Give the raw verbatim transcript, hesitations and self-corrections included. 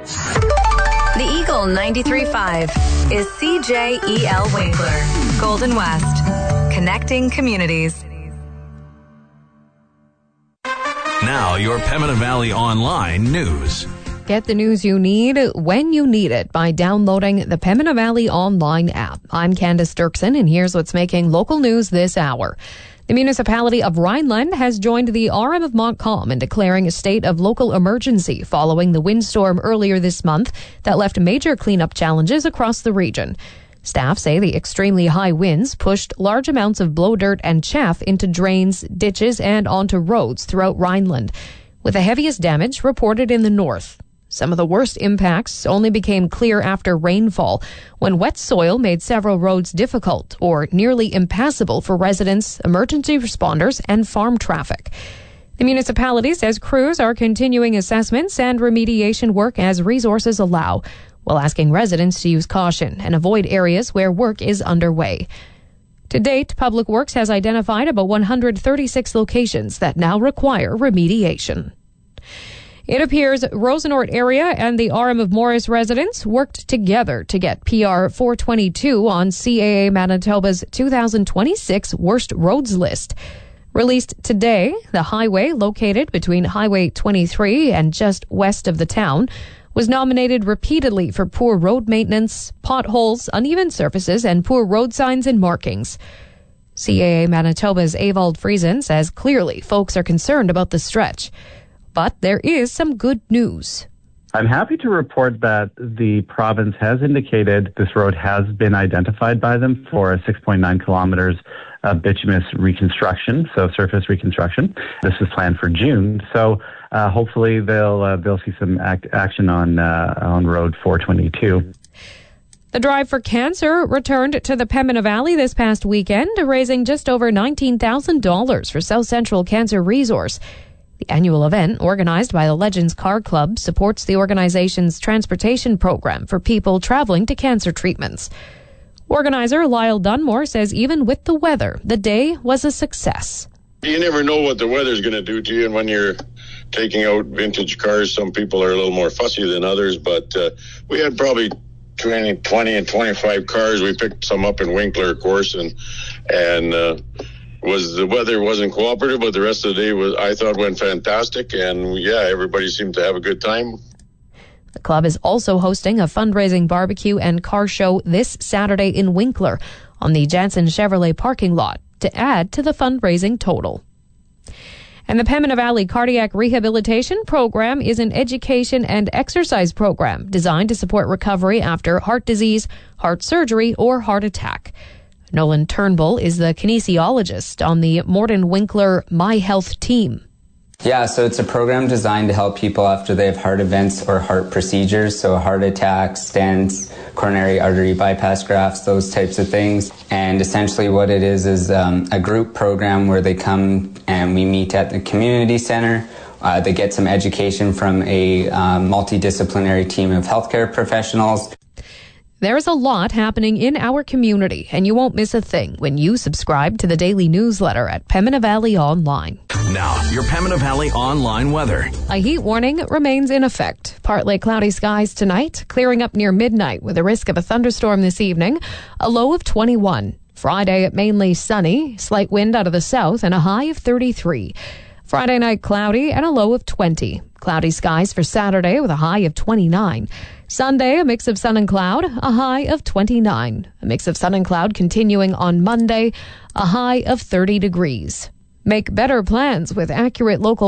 The Eagle ninety-three point five is C J E L Winkler, Golden West, connecting communities. Now, your Pembina Valley Online news. Get the news you need when you need it by downloading the Pembina Valley Online app. I'm Candace Dirksen, and here's what's making local news this hour. The municipality of Rhineland has joined the R M of Montcalm in declaring a state of local emergency following the windstorm earlier this month that left major cleanup challenges across the region. Staff say the extremely high winds pushed large amounts of blow dirt and chaff into drains, ditches, and onto roads throughout Rhineland, with the heaviest damage reported in the north. Some of the worst impacts only became clear after rainfall, when wet soil made several roads difficult or nearly impassable for residents, emergency responders, and farm traffic. The municipality says crews are continuing assessments and remediation work as resources allow, while asking residents to use caution and avoid areas where work is underway. To date, Public Works has identified about one hundred thirty-six locations that now require remediation. It appears Rosenort area and the R M of Morris residents worked together to get P R four twenty-two on C A A Manitoba's two thousand twenty-six Worst Roads list. Released today, the highway located between Highway twenty-three and just west of the town was nominated repeatedly for poor road maintenance, potholes, uneven surfaces, and poor road signs and markings. C A A Manitoba's Evald Friesen says clearly folks are concerned about the stretch. But there is some good news. I'm happy to report that the province has indicated this road has been identified by them for a six point nine kilometers of bituminous reconstruction, so surface reconstruction. This is planned for June, so uh, hopefully they'll uh, they'll see some act- action on uh, on Road four twenty-two. The Drive for Cancer returned to the Pembina Valley this past weekend, raising just over nineteen thousand dollars for South Central Cancer Resource. The annual event, organized by the Legends Car Club, supports the organization's transportation program for people traveling to cancer treatments. Organizer Lyle Dunmore says even with the weather, the day was a success. You never know what the weather's going to do to you, and when you're taking out vintage cars, some people are a little more fussy than others, but uh, we had probably twenty, twenty and twenty-five cars. We picked some up in Winkler, of course, and and uh, was the weather wasn't cooperative, but the rest of the day was I thought went fantastic, and yeah, everybody seemed to have a good time. The club is also hosting a fundraising barbecue and car show this Saturday in Winkler on the Jansen Chevrolet parking lot to add to the fundraising total. And the Pembina Valley Cardiac Rehabilitation Program is an education and exercise program designed to support recovery after heart disease, heart surgery, or heart attack. Nolan Turnbull is the kinesiologist on the Morton Winkler My Health team. Yeah, so it's a program designed to help people after they have heart events or heart procedures, so heart attacks, stents, coronary artery bypass grafts, those types of things. And essentially what it is is um, a group program where they come and we meet at the community center. Uh, they get some education from a um, multidisciplinary team of healthcare professionals. There's a lot happening in our community, and you won't miss a thing when you subscribe to the daily newsletter at Pembina Valley Online. Now, your Pembina Valley Online weather. A heat warning remains in effect. Partly cloudy skies tonight, clearing up near midnight with a risk of a thunderstorm this evening. A low of twenty-one. Friday, mainly sunny, slight wind out of the south, and a high of thirty-three. Friday night cloudy and a low of twenty. Cloudy skies for Saturday with a high of twenty-nine. Sunday, a mix of sun and cloud, a high of twenty-nine. A mix of sun and cloud continuing on Monday, a high of thirty degrees. Make better plans with accurate local